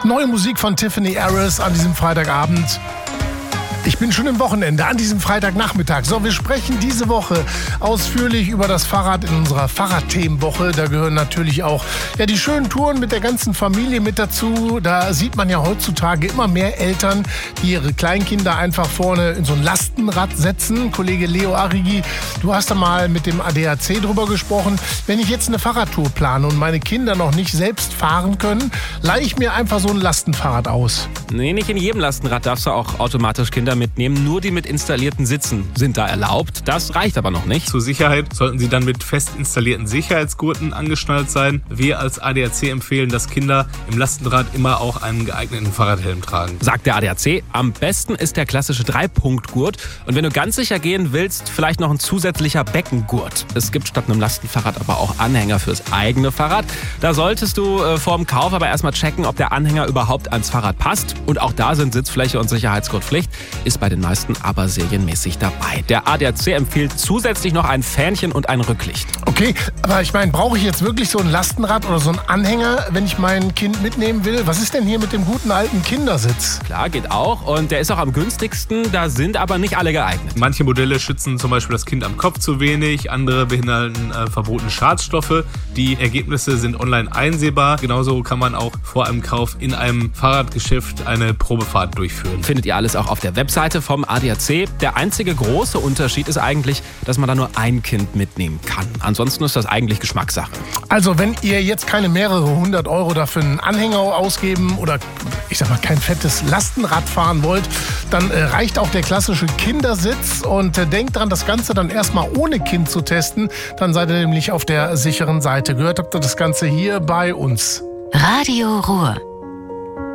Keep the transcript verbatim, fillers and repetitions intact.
Neue Musik von Tiffany Harris an diesem Freitagabend. Ich bin schon im Wochenende, an diesem Freitagnachmittag. So, wir sprechen diese Woche ausführlich über das Fahrrad in unserer Fahrradthemenwoche. Da gehören natürlich auch ja, die schönen Touren mit der ganzen Familie mit dazu. Da sieht man ja heutzutage immer mehr Eltern, die ihre Kleinkinder einfach vorne in so ein Lastenrad setzen. Kollege Leo Arrighi, du hast da mal mit dem A D A C drüber gesprochen. Wenn ich jetzt eine Fahrradtour plane und meine Kinder noch nicht selbst fahren können, leihe ich mir einfach so ein Lastenfahrrad aus. Nee, nicht in jedem Lastenrad darfst du auch automatisch Kinder mitnehmen. Nur die mit installierten Sitzen sind da erlaubt. Das reicht aber noch nicht. Zur Sicherheit sollten sie dann mit fest installierten Sicherheitsgurten angeschnallt sein. Wir als A D A C empfehlen, dass Kinder im Lastenrad immer auch einen geeigneten Fahrradhelm tragen. Sagt der A D A C, am besten ist der klassische Dreipunktgurt. Und wenn du ganz sicher gehen willst, vielleicht noch ein zusätzlicher Beckengurt. Es gibt statt einem Lastenfahrrad aber auch Anhänger fürs eigene Fahrrad. Da solltest du äh, vor dem Kauf aber erstmal checken, ob der Anhänger überhaupt ans Fahrrad passt. Und auch da sind Sitzfläche und Sicherheitsgurt Pflicht. Ist bei den meisten aber serienmäßig dabei. Der A D A C empfiehlt zusätzlich noch ein Fähnchen und ein Rücklicht. Okay, aber ich meine, brauche ich jetzt wirklich so ein Lastenrad oder so einen Anhänger, wenn ich mein Kind mitnehmen will? Was ist denn hier mit dem guten alten Kindersitz? Klar, geht auch. Und der ist auch am günstigsten. Da sind aber nicht alle geeignet. Manche Modelle schützen zum Beispiel das Kind am Kopf zu wenig. Andere beinhalten äh, verbotene Schadstoffe. Die Ergebnisse sind online einsehbar. Genauso kann man auch vor einem Kauf in einem Fahrradgeschäft eine Probefahrt durchführen. Findet ihr alles auch auf der Webseite vom A D A C. Der einzige große Unterschied ist eigentlich, dass man da nur ein Kind mitnehmen kann. Ansonsten ist das eigentlich Geschmackssache. Also wenn ihr jetzt keine mehrere hundert Euro dafür einen Anhänger ausgeben oder ich sag mal kein fettes Lastenrad fahren wollt, dann äh, reicht auch der klassische Kindersitz und äh, denkt dran, das Ganze dann erstmal ohne Kind zu testen. Dann seid ihr nämlich auf der sicheren Seite. Gehört habt ihr das Ganze hier bei uns. Radio Ruhr.